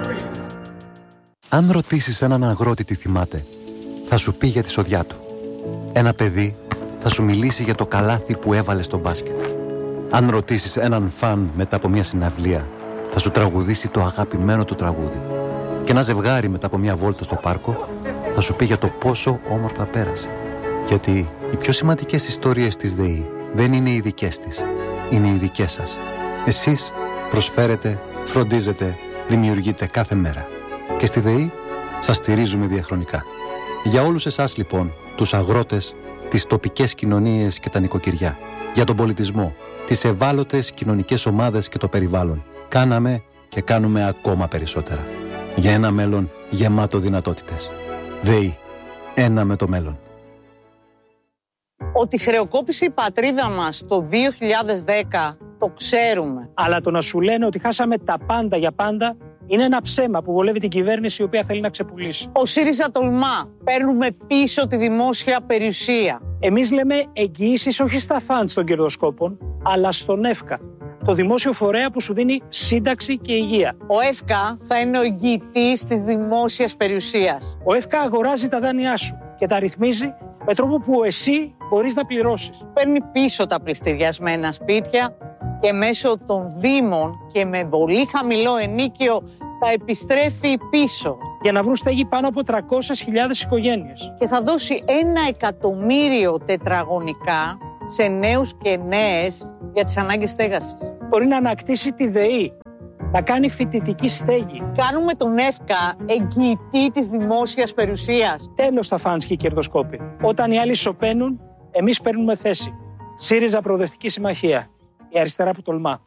Αν ρωτήσεις έναν αγρότη τι θυμάται, θα σου πει για τη σοδιά του. Ένα παιδί θα σου μιλήσει για το καλάθι που έβαλε στο μπάσκετ. Αν ρωτήσεις έναν φαν μετά από μια συναυλία, θα σου τραγουδήσει το αγαπημένο του τραγούδι. Και ένα ζευγάρι μετά από μια βόλτα στο πάρκο θα σου πει για το πόσο όμορφα πέρασε. Γιατί οι πιο σημαντικές ιστορίες της ΔΕΗ δεν είναι οι δικές της, είναι οι δικές σας. Εσείς προσφέρετε, φροντίζετε, δημιουργείτε κάθε μέρα. Και στη ΔΕΗ σας στηρίζουμε διαχρονικά. Για όλους εσάς λοιπόν, τους αγρότες, τις τοπικές κοινωνίες και τα νοικοκυριά, για τον πολιτισμό, τις ευάλωτες κοινωνικές ομάδες και το περιβάλλον, κάναμε και κάνουμε ακόμα περισσότερα. Για ένα μέλλον γεμάτο δυνατότητες. ΔΕΗ. Ένα με το μέλλον. Ότι χρεοκόπησε η πατρίδα μας το δύο χιλιάδες δέκα, το ξέρουμε. Αλλά το να σου λένε ότι χάσαμε τα πάντα για πάντα είναι ένα ψέμα που βολεύει την κυβέρνηση η οποία θέλει να ξεπουλήσει. Ο ΣΥΡΙΖΑ τολμά. Παίρνουμε πίσω τη δημόσια περιουσία. Εμείς λέμε εγγυήσεις όχι στα φαντς των κερδοσκόπων, αλλά στον ΕΦΚΑ. Το δημόσιο φορέα που σου δίνει σύνταξη και υγεία. Ο ΕΦΚΑ θα είναι ο εγγυητής της δημόσιας περιουσίας. Ο ΕΦΚΑ αγοράζει τα δάνειά σου και τα ρυθμίζει με τρόπο που εσύ μπορείς να πληρώσεις. Παίρνει πίσω τα πληστηριασμένα σπίτια και μέσω των δήμων και με πολύ χαμηλό ενίκιο τα επιστρέφει πίσω. Για να βρουν στέγη πάνω από τριακόσιες χιλιάδες οικογένειες. Και θα δώσει ένα εκατομμύριο τετραγωνικά σε νέους και νέες για τις ανάγκες στέγασης. Μπορεί να ανακτήσει τη ΔΕΗ, να κάνει φοιτητική στέγη. Κάνουμε τον ΕΦΚΑ εγγυητή της δημόσιας περιουσίας. Τέλος τα φαντς και οι κερδοσκόποι. Όταν οι άλλοι σωπαίνουν, εμείς παίρνουμε θέση. ΣΥΡΙΖΑ Προοδευτική Συμμαχία. Η αριστερά που τολμά.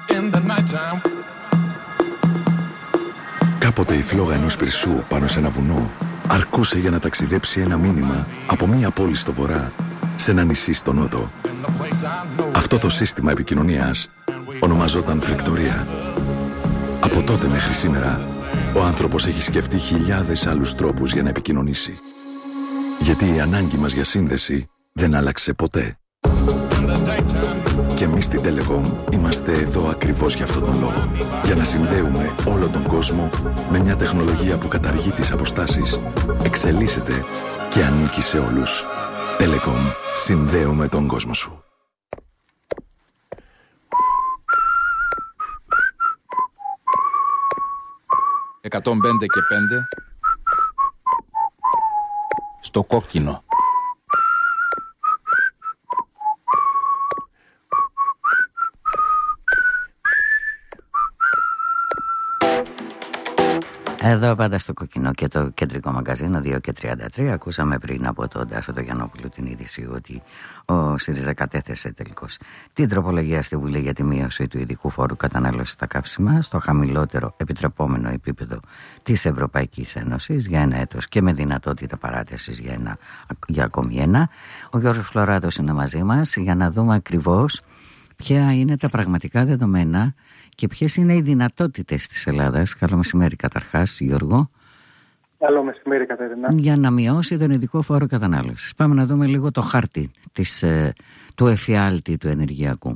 Κάποτε η φλόγα ενός πυρσού πάνω σε ένα βουνό αρκούσε για να ταξιδέψει ένα μήνυμα από μία πόλη στο βορρά σε ένα νησί στο νότο. Αυτό το σύστημα επικοινωνίας ονομαζόταν φρικτορία. Από τότε μέχρι σήμερα, ο άνθρωπος έχει σκεφτεί χιλιάδες άλλους τρόπους για να επικοινωνήσει. Γιατί η ανάγκη μας για σύνδεση δεν άλλαξε ποτέ. Και εμείς στην Telecom είμαστε εδώ ακριβώς για αυτόν τον λόγο. Για να συνδέουμε όλο τον κόσμο με μια τεχνολογία που καταργεί τις αποστάσεις, εξελίσσεται και ανήκει σε όλους. Telecom. Συνδέουμε τον κόσμο σου. εκατόν πέντε και πέντε στο κόκκινο. Εδώ πάντα στο κοκκινό και το κεντρικό μαγκαζίνο δύο και τριάντα τρία. Ακούσαμε πριν από τον Τάσο τον Γιαννόπουλο την είδηση ότι ο ΣΥΡΙΖΑ κατέθεσε τελικώς την τροπολογία στη Βουλή για τη μείωση του ειδικού φόρου κατανάλωσης στα καύσιμα στο χαμηλότερο επιτρεπόμενο επίπεδο της Ευρωπαϊκής Ένωσης για ένα έτος και με δυνατότητα παράτασης για, ένα, για ακόμη ένα. Ο Γιώργος Φλωράτος είναι μαζί μας για να δούμε ακριβώς ποια είναι τα πραγματικά δεδομένα και ποιες είναι οι δυνατότητες της Ελλάδας. Καλό μεσημέρι καταρχάς, Γιώργο. Καλό μεσημέρι, Κατερίνα. Για να μειώσει τον ειδικό φόρο κατανάλωσης. Πάμε να δούμε λίγο το χάρτη της, του εφιάλτη του ενεργειακού.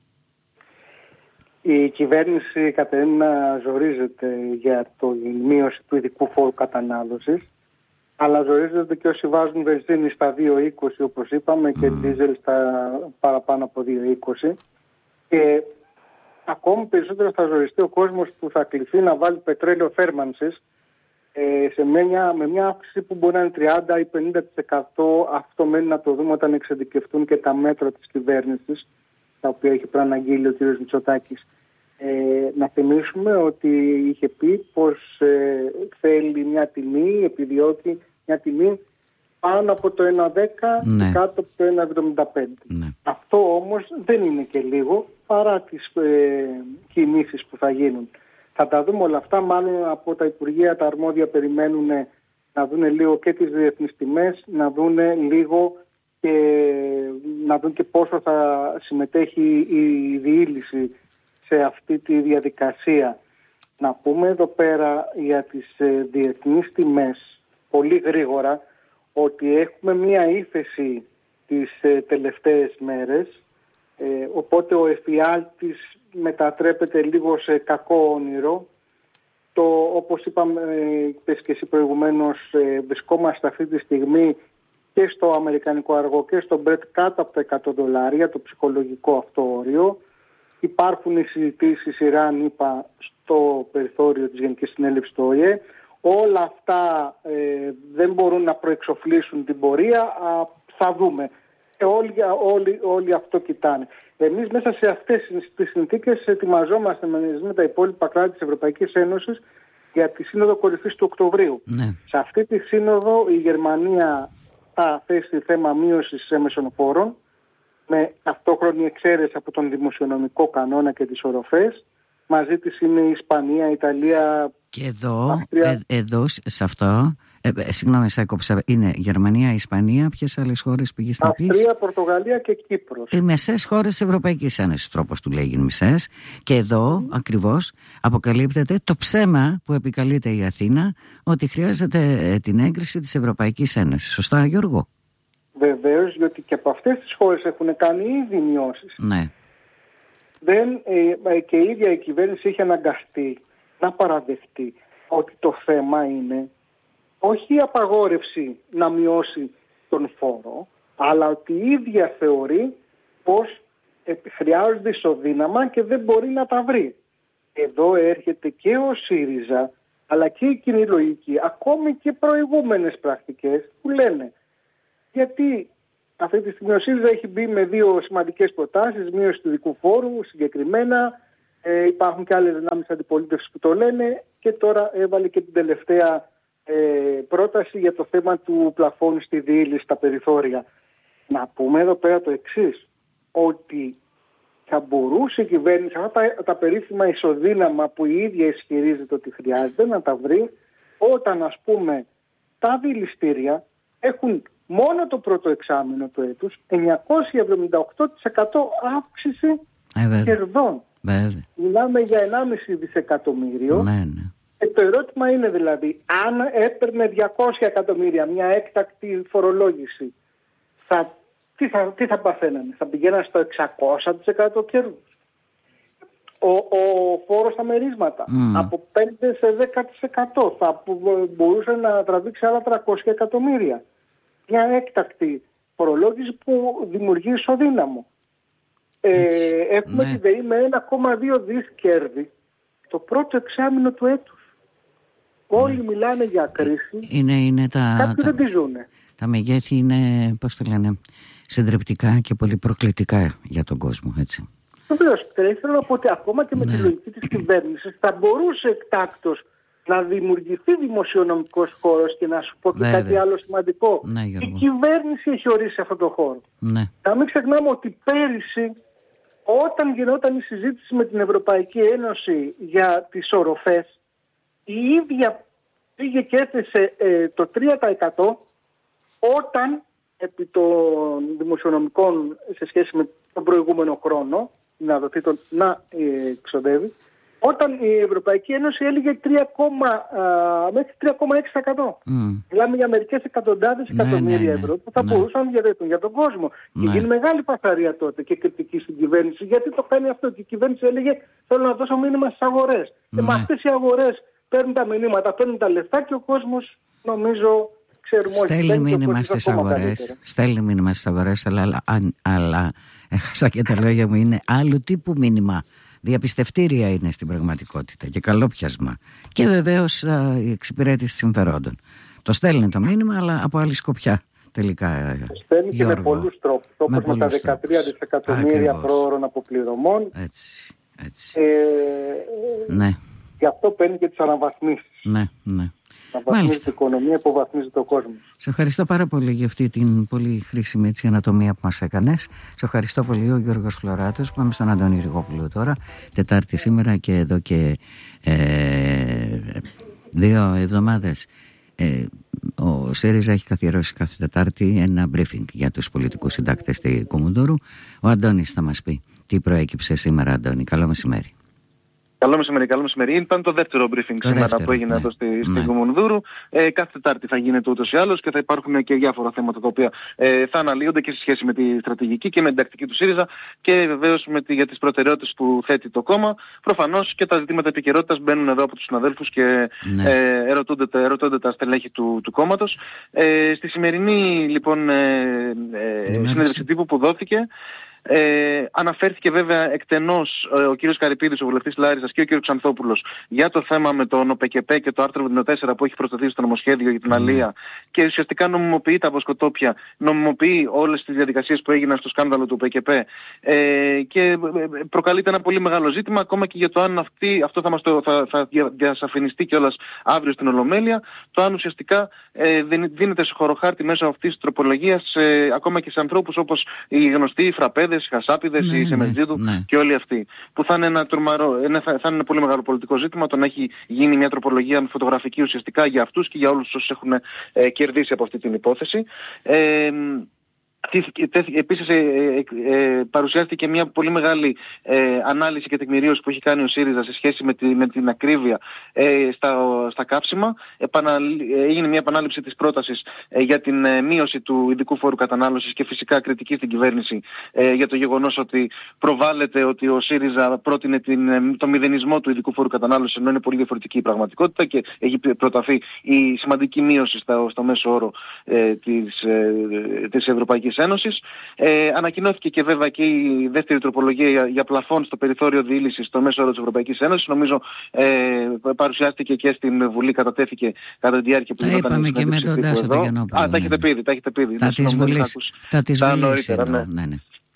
Η κυβέρνηση, Κατερίνα, ζορίζεται για τη μείωση του ειδικού φόρου κατανάλωσης, αλλά ζορίζονται και όσοι βάζουν βενζίνη στα δύο είκοσι, όπως είπαμε, και δίζελ στα παραπάνω από δύο είκοσι. Και ακόμη περισσότερο θα ζοριστεί ο κόσμος που θα κληθεί να βάλει πετρέλαιο θέρμανσης ε, σε μια, με μια αύξηση που μπορεί να είναι τριάντα ή πενήντα τοις εκατό. Αυτό μένει να το δούμε όταν εξειδικευτούν και τα μέτρα της κυβέρνησης, τα οποία έχει προαναγγείλει ο κ. Μητσοτάκης. Ε, να θυμίσουμε ότι είχε πει πως ε, θέλει μια τιμή, επιδιώκει μια τιμή πάνω από το ένα κόμμα δέκα ναι. και κάτω από το ένα κόμμα εβδομήντα πέντε. Ναι. Αυτό όμως δεν είναι και λίγο, παρά τις ε, κινήσεις που θα γίνουν. Θα τα δούμε όλα αυτά, μάλλον από τα Υπουργεία τα αρμόδια περιμένουν να δουν λίγο και τις διεθνείς τιμές, να δουν λίγο και να δουν και πόσο θα συμμετέχει η διείληση σε αυτή τη διαδικασία. Να πούμε εδώ πέρα για τις ε, διεθνείς τιμές πολύ γρήγορα ότι έχουμε μία ύφεση τις ε, τελευταίες μέρες, ε, οπότε ο εφιάλτης μετατρέπεται λίγο σε κακό όνειρο. Το, όπως είπαμε, είπες και εσύ προηγουμένως, ε, βρισκόμαστε αυτή τη στιγμή και στο αμερικανικό αργό και στο Brent κάτω από τα εκατό δολάρια, το ψυχολογικό αυτό όριο. Υπάρχουν οι συζητήσεις Ιράν, είπα, στο περιθώριο της Γενικής Συνέλευσης του Ο Ε Ε. Όλα αυτά ε, δεν μπορούν να προεξοφλήσουν την πορεία. Α, θα δούμε. Ε, όλοι, όλοι, όλοι αυτό κοιτάνε. Εμείς μέσα σε αυτές τις συνθήκες ετοιμαζόμαστε με τα υπόλοιπα κράτη της Ευρωπαϊκής Ένωσης για τη Σύνοδο Κορυφής του Οκτωβρίου. Ναι. Σε αυτή τη σύνοδο η Γερμανία θα θέσει θέμα μείωσης έμεσων φόρων, με ταυτόχρονη εξαίρεση από τον δημοσιονομικό κανόνα και τις οροφές. Μαζί της είναι η Ισπανία, η Ιταλία. Και εδώ, ε, εδώ σε αυτό, ε, ε, συγγνώμη, σε έκοψα, είναι Γερμανία, Ισπανία, ποιες άλλες χώρες πήγες να πεις? Αυστρία, Πορτογαλία και Κύπρος. Οι μεσές χώρες της Ευρωπαϊκής Ένωσης, τρόπος του λέγει μεσές. Και εδώ mm. ακριβώς αποκαλύπτεται το ψέμα που επικαλείται η Αθήνα, ότι χρειάζεται ε, την έγκριση της Ευρωπαϊκής Ένωσης. Σωστά, Γιώργο? Βεβαίως, διότι και από αυτές τις χώρες έχουν κάνει ήδη μειώσεις. Ναι. Δεν, ε, και η ίδια η κυβέρνηση έχει αναγκαστεί να παραδεχτεί ότι το θέμα είναι όχι η απαγόρευση να μειώσει τον φόρο, αλλά ότι η ίδια θεωρεί πως ε, χρειάζονται ισοδύναμα και δεν μπορεί να τα βρει. Εδώ έρχεται και ο ΣΥΡΙΖΑ, αλλά και η κοινή λογική, ακόμη και προηγούμενες πρακτικές που λένε γιατί αυτή τη στιγμή ο ΣΥΡΙΖΑ έχει μπει με δύο σημαντικές προτάσεις, μείωση του ειδικού φόρου συγκεκριμένα, ε, υπάρχουν και άλλες δυνάμεις αντιπολίτευσης που το λένε και τώρα έβαλε και την τελευταία ε, πρόταση για το θέμα του πλαφώνου στη διείληση στα περιθώρια. Να πούμε εδώ πέρα το εξής, ότι θα μπορούσε η κυβέρνηση αυτά τα, τα περίφημα ισοδύναμα που η ίδια ισχυρίζεται ότι χρειάζεται να τα βρει όταν, ας πούμε, τα δηληστήρια έχουν μόνο το πρώτο εξάμηνο του έτους εννιακόσια εβδομήντα οκτώ τοις εκατό αύξηση ε, κερδών. Βέβαια. Μιλάμε για ενάμιση δισεκατομμύριο. Ναι, ναι. Και το ερώτημα είναι δηλαδή, αν έπαιρνε διακόσια εκατομμύρια μια έκτακτη φορολόγηση, θα, τι, θα, τι θα παθαίνανε? Θα πηγαίνανε στο εξακόσια τοις εκατό κέρδους. Ο, ο φόρος στα μερίσματα mm. από πέντε σε δέκα τοις εκατό θα μπορούσε να τραβήξει άλλα τριακόσια εκατομμύρια. Μια έκτακτη φορολόγηση που δημιουργεί ισοδύναμο. Ε, έχουμε ναι. τη ΔΕΗ με ένα κόμμα δύο δις κέρδη το πρώτο εξάμηνο του έτους. Ναι. Όλοι μιλάνε για κρίση. Είναι, είναι τα, κάποιοι τα, δεν τη ζουνε. Τα μεγέθη είναι, πώς το λένε, συντριπτικά και πολύ προκλητικά για τον κόσμο, έτσι. Βεβαίως, θέλω να πω ότι ακόμα και με ναι. τη λογική της κυβέρνησης θα μπορούσε εκτάκτως να δημιουργηθεί δημοσιονομικός χώρος και να σου πω και Βέβαια. κάτι άλλο σημαντικό. Ναι, η κυβέρνηση έχει ορίσει αυτόν τον χώρο. Ναι. Να μην ξεχνάμε ότι πέρυσι, όταν γινόταν η συζήτηση με την Ευρωπαϊκή Ένωση για τις οροφές, η ίδια πήγε και έθεσε ε, το τρία τοις εκατό όταν επί των δημοσιονομικών σε σχέση με τον προηγούμενο χρόνο να δοθεί το, να ε, ξοδεύει, Όταν η Ευρωπαϊκή Ένωση έλεγε τρία, μέχρι τρία κόμμα έξι τοις εκατό. Mm. Μιλάμε για μερικές εκατοντάδες ναι, εκατομμύρια ναι, ναι, ευρώ που θα ναι. μπορούσαν να διαρρεύσουν για τον κόσμο. Ναι. Και γίνει μεγάλη παθαρία τότε και κριτική στην κυβέρνηση. Γιατί το κάνει αυτό? Και η κυβέρνηση έλεγε θέλω να δώσω μήνυμα στις αγορές. Ναι. Και με αυτές οι αγορές παίρνουν τα μηνύματα, παίρνουν τα λεφτά και ο κόσμος νομίζω... Στέλνει μήνυμα στις αγορές, στέλνει μήνυμα στις αγορές, αλλά, αλλά έχασα και τα λόγια μου, είναι άλλου τύπου μήνυμα. Διαπιστευτήρια είναι στην πραγματικότητα και καλόπιασμα. Και βεβαίως η εξυπηρέτηση συμφερόντων. Το στέλνει το μήνυμα, αλλά από άλλη σκοπιά τελικά. Το στέλνει και με πολλούς τρόπους, όπως με, με τα δεκατρία δισεκατομμύρια πρόωρων αποπληρωμών. Έτσι, έτσι. Ε, ναι. Γι' αυτό παίρνει και τις αναβαθμίσεις. Ναι, ναι. Να βαθμίζει την οικονομία, υποβαθμίζει το κόσμο. Σε ευχαριστώ πάρα πολύ για αυτή την πολύ χρήσιμη έτσι, ανατομία που μας έκανες. Σε ευχαριστώ πολύ ο Γιώργος Φλωράτος. Πάμε στον Αντώνη Ριγόπουλο τώρα. Τετάρτη σήμερα και εδώ και ε, δύο εβδομάδες ε, ο ΣΥΡΙΖΑ έχει καθιερώσει κάθε Τετάρτη ένα briefing για τους πολιτικούς συντάκτες στη Κουμουνδούρου. Ο Αντώνης θα μας πει τι προέκυψε σήμερα. Αντώνη, καλό μεσημέρι. Καλό μεσημέρι, καλό μεσημέρι. Ήταν το δεύτερο briefing το σήμερα δεύτερο, που έγινε ναι, εδώ στη, ναι. στην Κουμουνδούρου. Ε, κάθε Τετάρτη θα γίνεται ούτως ή άλλως και θα υπάρχουν και διάφορα θέματα τα οποία ε, θα αναλύονται και σε σχέση με τη στρατηγική και με την τακτική του ΣΥΡΙΖΑ και βεβαίως για τις προτεραιότητες που θέτει το κόμμα. Προφανώς και τα ζητήματα επικαιρότητας μπαίνουν εδώ από τους συναδέλφους και ναι. ε, ερωτούνται, ερωτούνται τα στελέχη του, του κόμματος. Ε, στη σημερινή λοιπόν ε, ε, συνέντευξη τύπου που δόθηκε. Ε, αναφέρθηκε βέβαια εκτενώς ε, ο κύριος Καρυπίδης, ο βουλευτής Λάρισσας και ο κύριος Ξανθόπουλος για το θέμα με τον ΟΠΕΚΕΠΕ και το άρθρο εβδομήντα τέσσερα που έχει προσταθεί στο νομοσχέδιο για την mm. αλία και ουσιαστικά νομιμοποιεί τα βοσκοτόπια, νομιμοποιεί όλες τις διαδικασίες που έγιναν στο σκάνδαλο του ΟΠΕΚΕΠΕ ε, και προκαλείται ένα πολύ μεγάλο ζήτημα ακόμα και για το αν αυτή, αυτό θα, μας το, θα, θα διασαφινιστεί κιόλας αύριο στην Ολομέλεια, το αν ουσιαστικά ε, δίνεται σε χωροχάρτη μέσω αυτής της τροπολογίας ε, ακόμα και σε ανθρώπους όπως οι γνωστοί Φραπέδες, οι Χασάπιδες, ναι, οι Σεμετζίδου ναι, ναι. και όλοι αυτοί. Που θα είναι ένα, τρομαρό, ένα, θα, θα είναι ένα πολύ μεγάλο πολιτικό ζήτημα το να έχει γίνει μια τροπολογία φωτογραφική ουσιαστικά για αυτούς και για όλους όσους έχουν ε, κερδίσει από αυτή την υπόθεση. Ε, Επίσης ε, ε, ε, παρουσιάστηκε μια πολύ μεγάλη ε, ανάλυση και τεκμηρίωση που έχει κάνει ο ΣΥΡΙΖΑ σε σχέση με, τη, με την ακρίβεια ε, στα, στα καύσιμα. Επαναλ, έγινε μια επανάληψη της πρότασης ε, για την ε, μείωση του ειδικού φόρου κατανάλωσης και φυσικά κριτική στην κυβέρνηση ε, για το γεγονός ότι προβάλλεται ότι ο ΣΥΡΙΖΑ πρότεινε την, ε, το μηδενισμό του ειδικού φόρου κατανάλωσης, ενώ είναι πολύ διαφορετική η πραγματικότητα και έχει προταθεί η σημαντική μείωση στα, στο μέσο όρο ε, της, ε, της Ευρωπαϊκής Ένωσης. Ε, ανακοινώθηκε και βέβαια και η δεύτερη τροπολογία για, για πλαφόν στο περιθώριο διήλυσης στο μέσο όρο της Ευρωπαϊκής Ένωσης. Νομίζω ε, παρουσιάστηκε και στην Βουλή, κατατέθηκε κατά τη διάρκεια που γινόταν. Τα είπαμε και με τον Τάσο τον Γιαννόπουλο. Α, τα έχετε πει, τα έχετε πει. Τα της Βουλής. Τα της Βουλής. Ναι, ναι.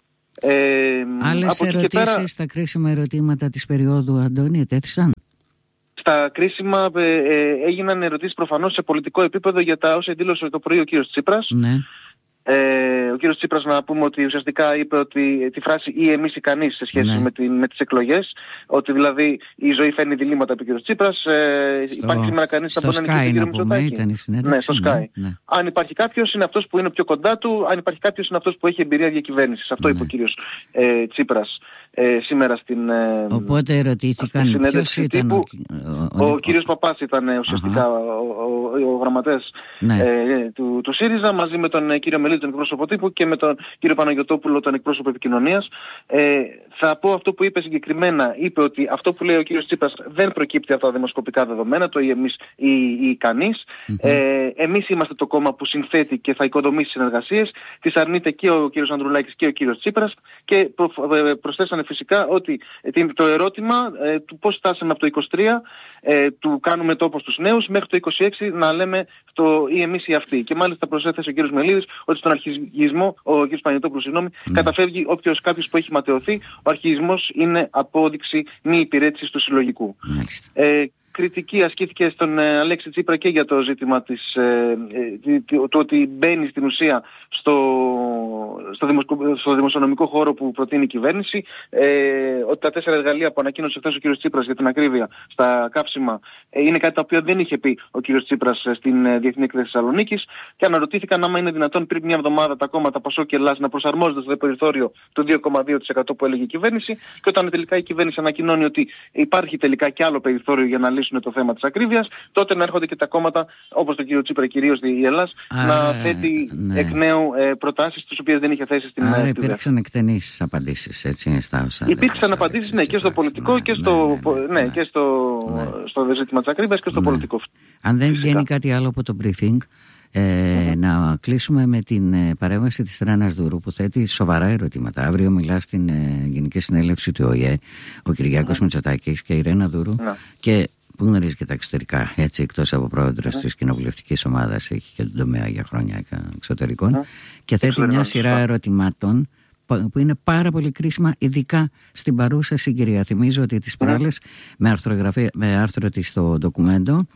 Ε, Άλλες ερωτήσεις πέρα, στα κρίσιμα ερωτήματα της περίοδου, Αντώνη, ετέθησαν? Στα κρίσιμα ε, ε, έγιναν ερωτήσεις προφανώς σε πολιτικό επίπεδο για τα όσα δήλωσε το πρωί ο κύριος Τσίπρας. Ναι. Ε, ο κύριος Τσίπρας, να πούμε ότι ουσιαστικά είπε ότι τη φράση ή εμείς ή κανείς σε σχέση ναι. με, την, με τις εκλογές, ότι δηλαδή η ζωή φέρνει διλήμματα, είπε ο κύριος Τσίπρας. Ε, στο, υπάρχει σήμερα κανείς που μπορεί να νικήσει τον κύριο Μητσοτάκη. Ναι, στο Sky. Ναι, ναι. Αν υπάρχει κάποιος είναι αυτός που είναι πιο κοντά του, αν υπάρχει κάποιος είναι αυτός που έχει εμπειρία διακυβέρνησης. Αυτό ναι. είπε ο κύριος ε, Τσίπρας ε, σήμερα στην ε, Οπότε ερωτήθηκαν ποιος ήταν ο, ο, ο, ο κύριος Παπάς ήταν ε, ουσιαστικά ο, ο, ο, ο γραμματέας ναι. ε, του, του ΣΥΡΙΖΑ μαζί με τον ε, κύριο Μελίδη, τον εκπρόσωπο τύπου, και με τον κύριο Παναγιωτόπουλο, τον εκπρόσωπο επικοινωνίας. Ε, θα πω αυτό που είπε συγκεκριμένα. Είπε ότι αυτό που λέει ο κύριος Τσίπρας δεν προκύπτει από τα δημοσκοπικά δεδομένα, το ή εμείς ή, ή κανείς. Mm-hmm. Ε, εμείς είμαστε το κόμμα που συνθέτει και θα οικοδομήσει συνεργασίες. Τις αρνείται και ο κύριος Ανδρουλάκης και ο κύριος Τσίπρας. Και προ, ε, προσθέσανε φυσικά ότι ε, το ερώτημα ε, του πώς φτάσαμε από το είκοσι τρία, ε, του κάνουμε τόπο στους νέους, μέχρι το είκοσι έξι να λέμε το ή εμείς ή αυτοί. Και μάλιστα προσέθεσε ο κύριος Μελίδης ότι στον αρχηγισμό, ο κ. Παναγιωτόπουλος, συγγνώμη, mm. καταφεύγει όποιος κάποιος που έχει ματαιωθεί. Ο αρχηγισμός είναι απόδειξη μη υπηρέτησης του συλλογικού. Mm. Ε, κριτική ασκήθηκε στον ε, Αλέξη Τσίπρα και για το ζήτημα της, ε, ε, του ότι μπαίνει στην ουσία στο, στο, δημοσ... στο δημοσιονομικό χώρο που προτείνει η κυβέρνηση, ε, ότι τα τέσσερα εργαλεία που ανακοίνωσε χθες ο κ. Τσίπρας για την ακρίβεια στα καύσιμα ε, είναι κάτι το οποίο δεν είχε πει ο κ. Τσίπρας στην ε, Διεθνή Έκθεση Θεσσαλονίκης, και αναρωτήθηκαν άμα είναι δυνατόν πριν μια εβδομάδα τα κόμματα Πασόκ και Ελλάς να προσαρμόζονται στο περιθώριο του δύο κόμμα δύο τοις εκατό που έλεγε η κυβέρνηση, και όταν τελικά η κυβέρνηση ανακοινώνει ότι υπάρχει τελικά και άλλο περιθώριο για να λύσουν το θέμα της ακρίβειας, τότε να έρχονται και τα κόμματα όπως τον κ. Τσίπρα, κυρίως η Ελλάς, Α, να θέτει ναι. εκ νέου ε, προτάσεις τις οποίες δεν είχε θέσει στην Ελλάδα. Άρα υπήρξαν εκτενείς απαντήσεις, έτσι, στα όσα. Υπήρξαν απαντήσεις, ναι, και στο πολιτικό ναι, και στο, ναι, ναι, ναι, ναι, και στο, ναι. στο ζήτημα της ακρίβειας και στο ναι. πολιτικό. Αν δεν φυσικά βγαίνει κάτι άλλο από το briefing, Ε, mm-hmm. να κλείσουμε με την ε, παρέμβαση της Ρένας Δούρου, που θέτει σοβαρά ερωτήματα. Αύριο μιλά στην ε, Γενική Συνέλευση του ΟΗΕ ο Κυριάκος mm-hmm. Μητσοτάκης και η Ρένα Δούρου mm-hmm. και που γνωρίζει και τα εξωτερικά, έτσι, εκτός από πρόεδρος mm-hmm. της κοινοβουλευτικής ομάδας, έχει και τον τομέα για χρόνια εξωτερικών mm-hmm. και θέτει mm-hmm. μια σειρά ερωτημάτων που είναι πάρα πολύ κρίσιμα, ειδικά στην παρούσα συγκυρία. Θυμίζω ότι τις προάλλες mm-hmm. με, με άρθρο της στο ντοκουμέντο,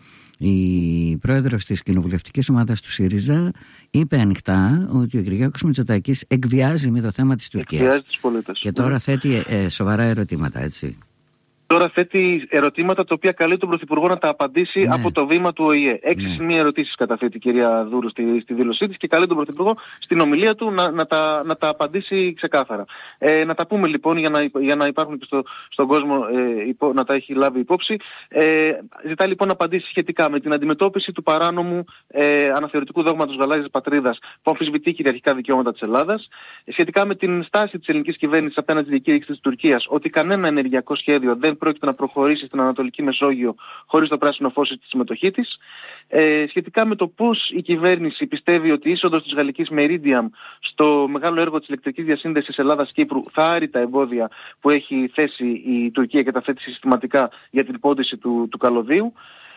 η πρόεδρος της κοινοβουλευτικής ομάδας του ΣΥΡΙΖΑ είπε ανοιχτά ότι ο Κυριάκος Μητσοτάκης εκβιάζει με το θέμα της Τουρκίας. Εκβιάζει τους πολίτες. Και τώρα ναι. θέτει ε, σοβαρά ερωτήματα, έτσι. Τώρα θέτει ερωτήματα τα οποία καλεί τον Πρωθυπουργό να τα απαντήσει ναι. από το βήμα του ΟΗΕ. Έξι ναι. σημεία ερωτήσεις καταθέτει η κυρία Δούρου στη, στη δήλωσή της και καλεί τον Πρωθυπουργό στην ομιλία του να, να, τα, να τα απαντήσει ξεκάθαρα. Ε, να τα πούμε λοιπόν για να, για να υπάρχουν και στο, στον κόσμο ε, υπό, να τα έχει λάβει υπόψη. Ε, ζητά λοιπόν να απαντήσει σχετικά με την αντιμετώπιση του παράνομου ε, αναθεωρητικού δόγματος γαλάζιας πατρίδας που αμφισβητεί κυριαρχικά δικαιώματα της Ελλάδας. Ε, σχετικά με την στάση της ελληνικής κυβέρνησης απέναντι στη διακήρυξη της Τουρκίας ότι κανένα ενεργειακό σχέδιο δεν πρόκειται να προχωρήσει στην Ανατολική Μεσόγειο χωρίς το πράσινο φως στη συμμετοχή της. Ε, σχετικά με το πώς η κυβέρνηση πιστεύει ότι η είσοδος της γαλλικής Meridiam στο μεγάλο έργο της ηλεκτρικής διασύνδεσης Ελλάδας-Κύπρου θα άρει τα εμπόδια που έχει θέσει η Τουρκία και τα θέτει συστηματικά για την πόντιση του, του καλωδίου.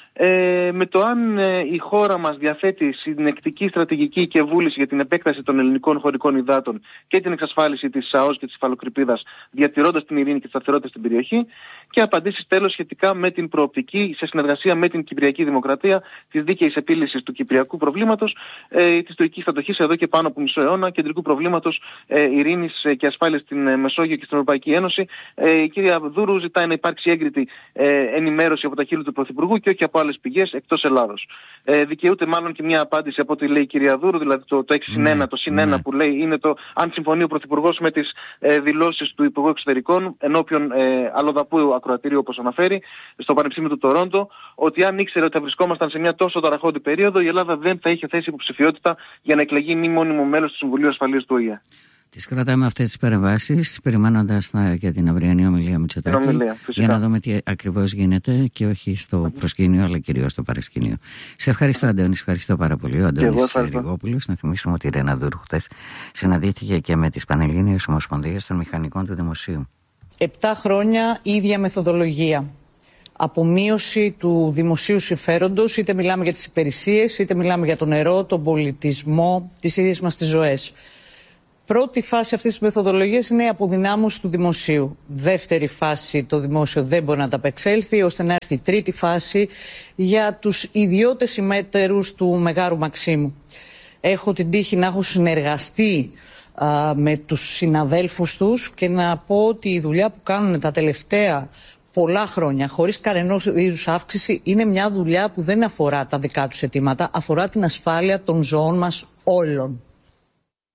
Ε, με το αν ε, η χώρα μας διαθέτει συνεκτική στρατηγική και βούληση για την επέκταση των ελληνικών χωρικών υδάτων και την εξασφάλιση της ΣΑΟΣ και της υφαλοκρηπίδας, διατηρώντας την ειρήνη και τη σταθερότητα στην περιοχή, και απαντήσεις τέλος σχετικά με την προοπτική σε συνεργασία με την Κυπριακή Δημοκρατία της δίκαιης επίλυσης του κυπριακού προβλήματος, ε, της τουρκικής κατοχής εδώ και πάνω από μισό αιώνα, κεντρικού προβλήματος ε, ειρήνης και ασφάλειας στην Μεσόγειο και στην Ευρωπαϊκή Ένωση. Ε, η κυρία Δούρου ζητάει να υπάρξει έγκριτη ε, ενημέρωση από τα χείλη του Πρωθυπουργού και όχι από άλλες πηγές εκτός Ελλάδος. Ε, δικαιούται μάλλον και μια απάντηση από ό,τι λέει η κυρία Δούρου, δηλαδή το, το έξι συν ένα, το συν ένα που λέει είναι το αν συμφωνεί ο Πρωθυπουργός με τις ε, δηλώσεις του Υπουργού Εξωτερικών ενώπιον ε, αλλοδαπού ακροατήριου, όπως αναφέρει, στο Πανεπιστήμιο του Τορόντο, ότι αν ήξερε ότι θα βρισκόμασταν σε μια τόσο ταραχώδη περίοδο, η Ελλάδα δεν θα είχε θέσει υποψηφιότητα για να εκλεγεί μη μόνιμο μέλος του Συμβουλίου Ασφαλείας του ΟΗΕ. Τις κρατάμε αυτές τις παρεμβάσεις, περιμένοντας για την αυριανή ομιλία Μητσοτάκη, ομιλία, για να δούμε τι ακριβώς γίνεται και όχι στο προσκήνιο, αλλά κυρίως στο παρασκήνιο. Σε ευχαριστώ, Αντώνη, ευχαριστώ πάρα πολύ. Ο Αντώνης Ριγόπουλος. Να θυμίσουμε ότι η Ρένα Δούρου χτες συναντήθηκε και με τις Πανελλήνιες Ομοσπονδίες των Μηχανικών του Δημοσίου. Επτά χρόνια ίδια μεθοδολογία. Απομείωση του δημοσίου συμφέροντος, είτε μιλάμε για τις υπηρεσίες, είτε μιλάμε για το νερό, τον πολιτισμό, τις ίδιες μας τις ζωές. Πρώτη φάση αυτής της μεθοδολογίας είναι η αποδυνάμωση του δημοσίου. Δεύτερη φάση, το δημόσιο δεν μπορεί να ανταπεξέλθει, ώστε να έρθει η τρίτη φάση για τους ιδιώτες συμμέτερους του Μεγάρου Μαξίμου. Έχω την τύχη να έχω συνεργαστεί α, με τους συναδέλφους τους και να πω ότι η δουλειά που κάνουν τα τελευταία πολλά χρόνια, χωρίς κανενός είδους αύξηση, είναι μια δουλειά που δεν αφορά τα δικά τους αιτήματα, αφορά την ασφάλεια των ζώων μας όλων.